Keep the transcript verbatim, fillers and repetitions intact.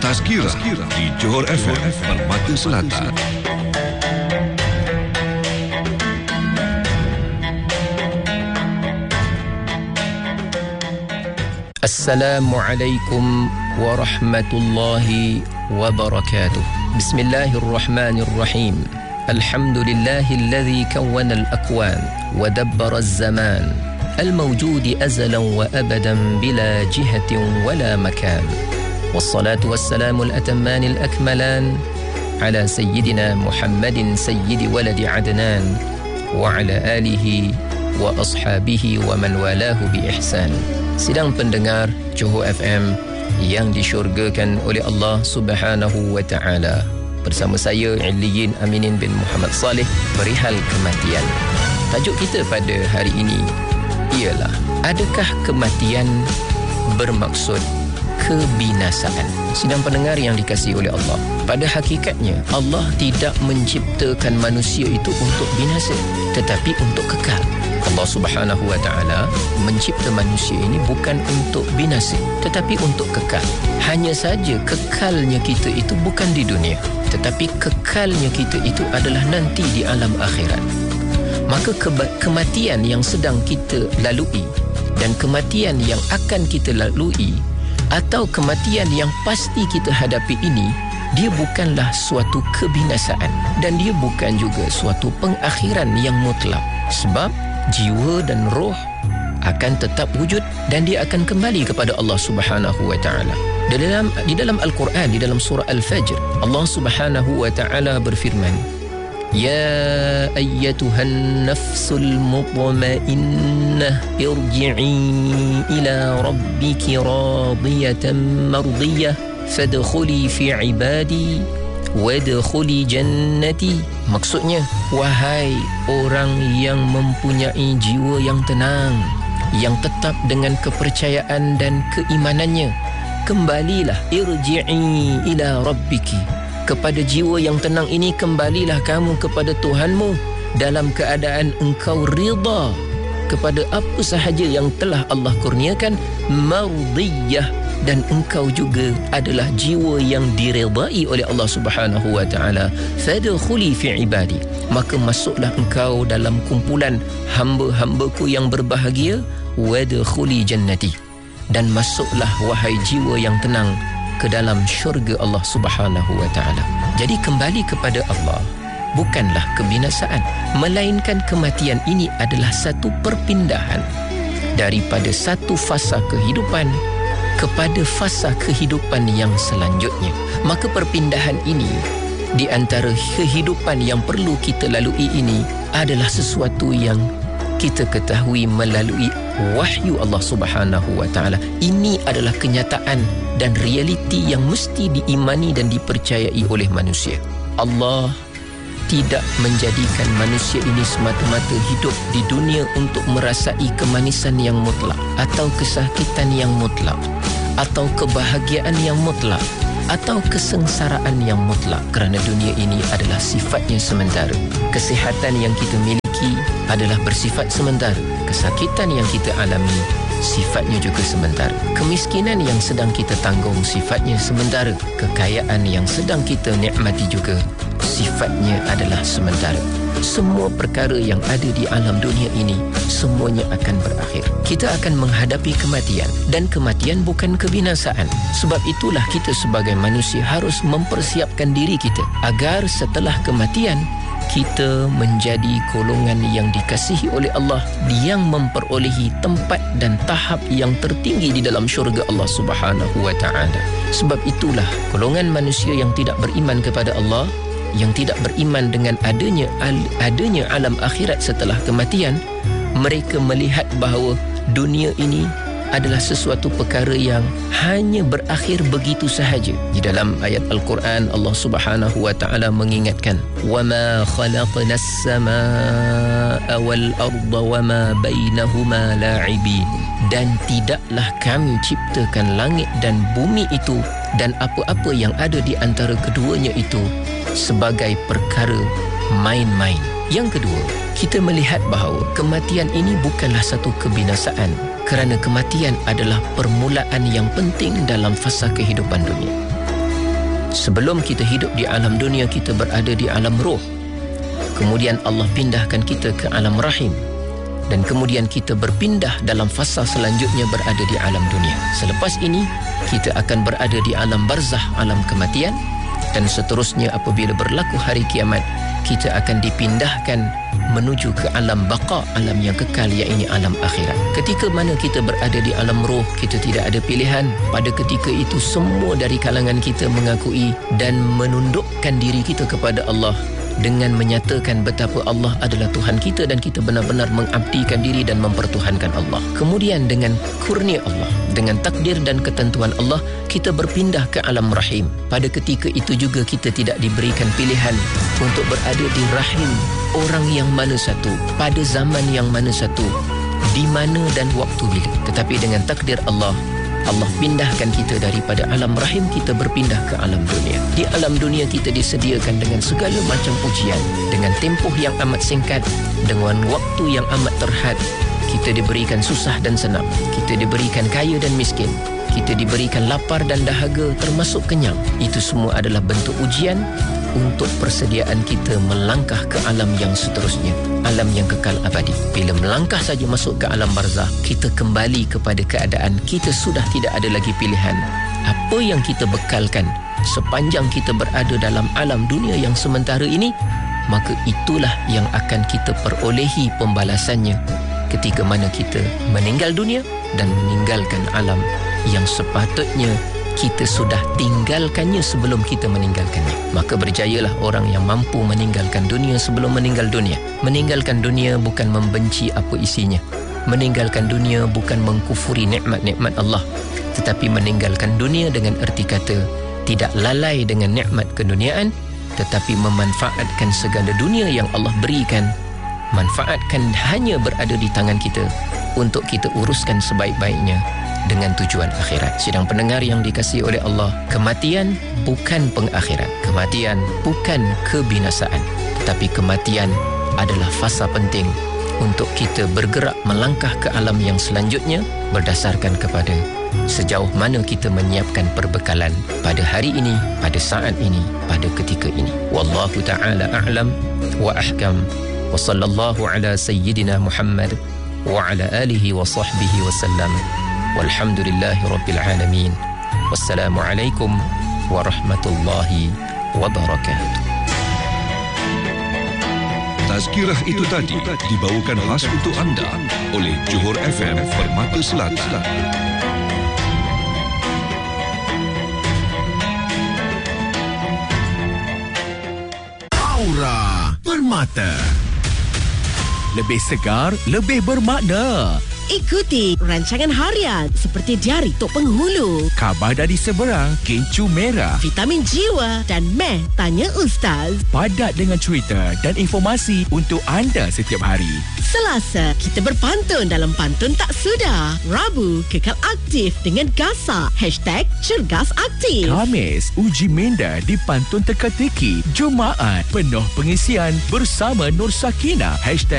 Tazkirah di Johor F M Permata Selatan. Assalamualaikum warahmatullahi wabarakatuh. Bismillahirrahmanirrahim. Alhamdulillahilladzi kawwana al-akwan wa dabbara az-zaman al-mawjudi azalan wa abadan bila jihatin wala makan. Wassalatu wassalamu al-atamman al-akmalan ala sayyidina Muhammadin sayyidi waladi Adnan wa ala alihi wa ashabihi wa man walahu bi ihsan. Sidang pendengar Johor F M yang disyurgakan oleh Allah Subhanahu wa taala. Bersama saya Illiyin Aminin bin Muhammad Saleh, perihal kematian. Tajuk kita pada hari ini ialah, adakah kematian bermaksud kebinasaan? Sidang pendengar yang dikasihi oleh Allah, pada hakikatnya Allah tidak menciptakan manusia itu untuk binasa, tetapi untuk kekal. Allah Subhanahu wa taala mencipta manusia ini bukan untuk binasa, tetapi untuk kekal. Hanya saja kekalnya kita itu bukan di dunia, tetapi kekalnya kita itu adalah nanti di alam akhirat. Maka ke- kematian yang sedang kita lalui dan kematian yang akan kita lalui atau kematian yang pasti kita hadapi ini, dia bukanlah suatu kebinasaan dan dia bukan juga suatu pengakhiran yang mutlak. Sebab jiwa dan roh akan tetap wujud dan dia akan kembali kepada Allah Subhanahu wa taala. Di dalam di dalam Al-Quran, di dalam surah Al-Fajr, Allah Subhanahu wa taala berfirman, "Ya ayyatuhan nafsul mutmainnah irji'i ila rabbiki radiyatan mardiyah fadkhuli fi ibadi wadkhuli jannati." Maksudnya, wahai orang yang mempunyai jiwa yang tenang, yang tetap dengan kepercayaan dan keimanannya, kembalilah, irji'i ila rabbiki, kepada jiwa yang tenang ini kembalilah kamu kepada Tuhanmu dalam keadaan engkau rida kepada apa sahaja yang telah Allah kurniakan, mardiyah, dan engkau juga adalah jiwa yang diredai oleh Allah Subhanahu wa taala. Fadkhuli fi ibadi, maka masuklah engkau dalam kumpulan hamba-hambaku yang berbahagia, wadkhuli jannati, dan masuklah wahai jiwa yang tenang ke dalam syurga Allah Subhanahu wa taala. Jadi kembali kepada Allah bukanlah kebinasaan, melainkan kematian ini adalah satu perpindahan daripada satu fasa kehidupan kepada fasa kehidupan yang selanjutnya. Maka perpindahan ini di antara kehidupan yang perlu kita lalui ini adalah sesuatu yang kita ketahui melalui wahyu Allah Subhanahu wa taala. Ini adalah kenyataan dan realiti yang mesti diimani dan dipercayai oleh manusia. Allah tidak menjadikan manusia ini semata-mata hidup di dunia untuk merasai kemanisan yang mutlak, atau kesakitan yang mutlak, atau kebahagiaan yang mutlak, atau kesengsaraan yang mutlak, kerana dunia ini adalah sifatnya sementara. Kesihatan yang kita miliki adalah bersifat sementara. Kesakitan yang kita alami sifatnya juga sementara. Kemiskinan yang sedang kita tanggung sifatnya sementara. Kekayaan yang sedang kita nikmati juga sifatnya adalah sementara. Semua perkara yang ada di alam dunia ini semuanya akan berakhir. Kita akan menghadapi kematian, dan kematian bukan kebinasaan. Sebab itulah kita sebagai manusia harus mempersiapkan diri kita agar setelah kematian kita menjadi golongan yang dikasihi oleh Allah, yang memperolehi tempat dan tahap yang tertinggi di dalam syurga Allah Subhanahu wa taala. Sebab itulah golongan manusia yang tidak beriman kepada Allah, yang tidak beriman dengan adanya adanya alam akhirat setelah kematian, mereka melihat bahawa dunia ini adalah sesuatu perkara yang hanya berakhir begitu sahaja. Di dalam ayat Al-Quran, Allah Subhanahu wa taala mengingatkan, "Wama khalaqnas samaa'a wal arda wama bainahuma la'ibin." Dan tidaklah kami ciptakan langit dan bumi itu dan apa-apa yang ada di antara keduanya itu sebagai perkara main-main. Yang kedua, kita melihat bahawa kematian ini bukanlah satu kebinasaan, kerana kematian adalah permulaan yang penting dalam fasa kehidupan dunia. Sebelum kita hidup di alam dunia, kita berada di alam roh. Kemudian Allah pindahkan kita ke alam rahim. Dan kemudian kita berpindah dalam fasa selanjutnya berada di alam dunia. Selepas ini, kita akan berada di alam barzah, alam kematian. Dan seterusnya apabila berlaku hari kiamat, kita akan dipindahkan menuju ke alam baqa, alam yang kekal, iaitu alam akhirat. Ketika mana kita berada di alam roh, kita tidak ada pilihan. Pada ketika itu semua dari kalangan kita mengakui dan menundukkan diri kita kepada Allah dengan menyatakan betapa Allah adalah Tuhan kita dan kita benar-benar mengabdikan diri dan mempertuhankan Allah. Kemudian dengan kurnia Allah, dengan takdir dan ketentuan Allah, kita berpindah ke alam rahim. Pada ketika itu juga kita tidak diberikan pilihan untuk berada di rahim orang yang mana satu, pada zaman yang mana satu, di mana dan waktu bila. Tetapi dengan takdir Allah, Allah pindahkan kita daripada alam rahim, kita berpindah ke alam dunia. Di alam dunia kita disediakan dengan segala macam ujian, dengan tempoh yang amat singkat, dengan waktu yang amat terhad. Kita diberikan susah dan senang, kita diberikan kaya dan miskin, kita diberikan lapar dan dahaga, termasuk kenyang. Itu semua adalah bentuk ujian untuk persediaan kita melangkah ke alam yang seterusnya, alam yang kekal abadi. Bila melangkah saja masuk ke alam barzah, kita kembali kepada keadaan kita sudah tidak ada lagi pilihan. Apa yang kita bekalkan sepanjang kita berada dalam alam dunia yang sementara ini, maka itulah yang akan kita perolehi pembalasannya ketika mana kita meninggal dunia dan meninggalkan alam yang sepatutnya kita sudah tinggalkannya sebelum kita meninggalkannya. Maka berjayalah orang yang mampu meninggalkan dunia sebelum meninggal dunia. Meninggalkan dunia bukan membenci apa isinya. Meninggalkan dunia bukan mengkufuri nikmat-nikmat Allah, tetapi meninggalkan dunia dengan erti kata tidak lalai dengan nikmat keduniaan, tetapi memanfaatkan segala dunia yang Allah berikan. Manfaatkan hanya berada di tangan kita untuk kita uruskan sebaik-baiknya dengan tujuan akhirat. Sidang pendengar yang dikasihi oleh Allah, kematian bukan pengakhiran. Kematian bukan kebinasaan. Tetapi kematian adalah fasa penting untuk kita bergerak melangkah ke alam yang selanjutnya berdasarkan kepada sejauh mana kita menyiapkan perbekalan pada hari ini, pada saat ini, pada ketika ini. Wallahu ta'ala a'lam wa ahkam. Wa sallallahu ala sayyidina Muhammad wa ala alihi wa sahbihi wa sallam. Walhamdulillahi Rabbil Alamin. Wassalamualaikum warahmatullahi wabarakatuh. Tazkirah itu tadi dibawakan khas untuk anda oleh Johor F M Permata Selatan. Aura Permata. Lebih segar, lebih bermakna. Ikuti rancangan harian seperti Diari Tok Penghulu, Khabar dari Seberang, Kencur Merah, Vitamin Jiwa dan Meh Tanya Ustaz. padat dengan cerita dan informasi untuk anda setiap hari. Selasa, kita berpantun dalam Pantun Tak Sudah. Rabu, kekal aktif dengan Gasak. Hashtag Cergas Aktif. Khamis, uji minda di Pantun Teka-teki. Jumaat, penuh pengisian bersama Nur Sakinah. Hashtag